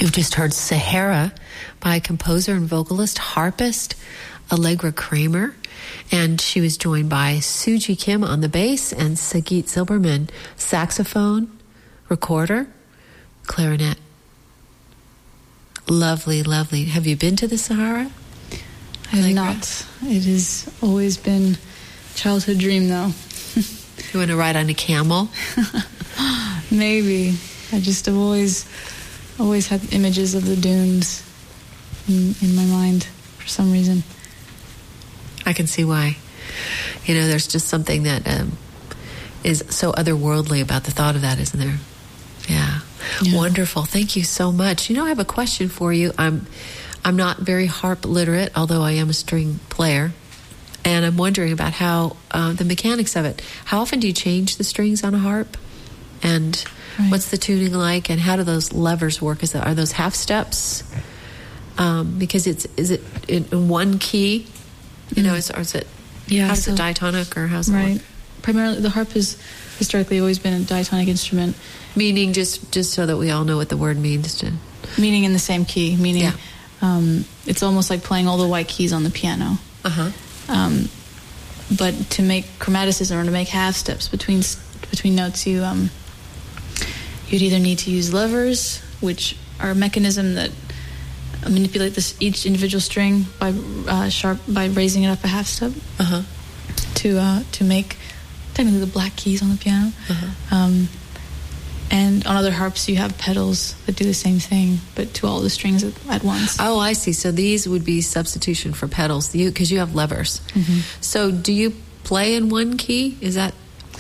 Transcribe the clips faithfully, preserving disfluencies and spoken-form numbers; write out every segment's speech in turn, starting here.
You've just heard Sahara by composer and vocalist, harpist Allegra Kramer. And she was joined by Suji Kim on the bass and Sagit Silberman, saxophone, recorder, clarinet. Lovely, lovely. Have you been to the Sahara? I have not. It has always been a childhood dream, though. You want to ride on a camel? Maybe. I just have always, always had images of the dunes in, in my mind for some reason. I can see why. You know, there's just something that um, is so otherworldly about the thought of that, isn't there? Yeah. yeah. Wonderful. Thank you so much. You know, I have a question for you. I'm, I'm not very harp literate, although I am a string player. And I'm wondering about how, uh, the mechanics of it. How often do you change the strings on a harp? And right. what's the tuning like? And how do those levers work? Is that, are those half steps? Um, because it's, is it in one key? You know, is, or is it, yeah, how's so, it diatonic or how's it right. work? Primarily, the harp has historically always been a diatonic instrument. Meaning, just, just so that we all know what the word means. To Meaning in the same key. Meaning, yeah. um, it's almost like playing all the white keys on the piano. Uh-huh. Um, but to make chromaticism or to make half steps between between notes, you um, you'd either need to use levers, which are a mechanism that manipulate this each individual string by uh, sharp by raising it up a half step uh-huh. to uh, to make technically the black keys on the piano. Uh-huh. Um, and on other harps, you have pedals that do the same thing, but to all the strings at, at once. Oh, I see. So these would be substitution for pedals, you because you have levers. Mm-hmm. So do you play in one key? Is that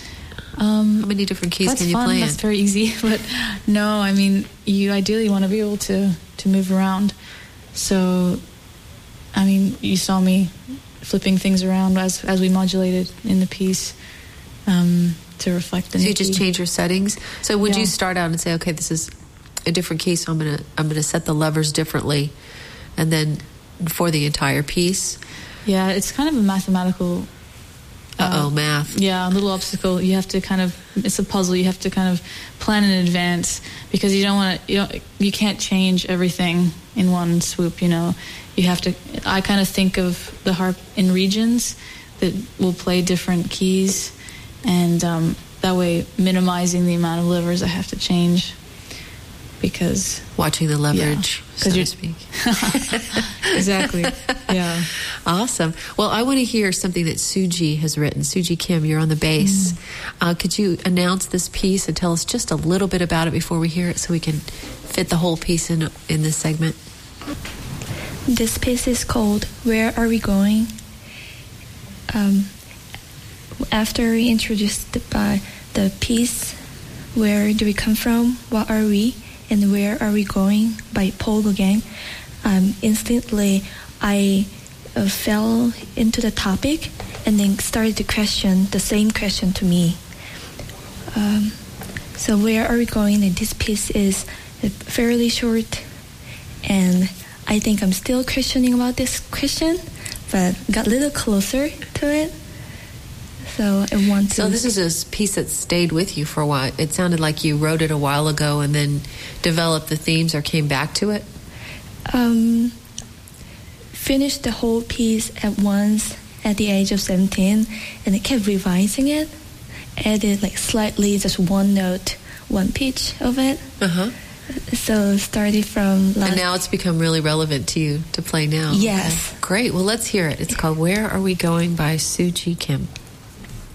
um, how many different keys that's can you fun. play in? That's very easy. But no, I mean, you ideally want to be able to to move around. So, I mean, you saw me flipping things around as as we modulated in the piece um, to reflect the. So new you just key. change your settings. So would Yeah. you start out and say, okay, this is a different key, so I'm gonna I'm gonna set the levers differently, and then for the entire piece. Yeah, it's kind of a mathematical. Uh oh, uh, math. Yeah, a little obstacle. You have to kind of. It's a puzzle. You have to kind of plan in advance because you don't want to. You don't. You can't change everything in one swoop. You know, you have to. I kind of think of the harp in regions that will play different keys, and um, that way minimizing the amount of levers I have to change. Because watching the leverage, yeah, so to speak. Exactly. Yeah. Awesome. Well, I want to hear something that Suji has written. Suji Kim, you're on the bass. Mm. Uh, could you announce this piece and tell us just a little bit about it before we hear it, so we can fit the whole piece in in this segment? This piece is called "Where Are We Going?" Um, after we introduced the, uh, the piece, "Where Do We Come From? What Are We? And Where Are We Going?" by Paul Gauguin, um, instantly I uh, fell into the topic and then started to question the same question to me. Um, so where are we going? And this piece is fairly short, and I think I'm still questioning about this question, but got a little closer to it. So I want to... So this is a piece that stayed with you for a while. It sounded like you wrote it a while ago and then developed the themes or came back to it? Um, finished the whole piece at once at the age of seventeen, and I kept revising it. Added like slightly just one note, one pitch of it. Uh-huh. So started from... Last and now it's become really relevant to you to play now. Yes. Okay. Great. Well, let's hear it. It's called Where Are We Going by Suji Kim.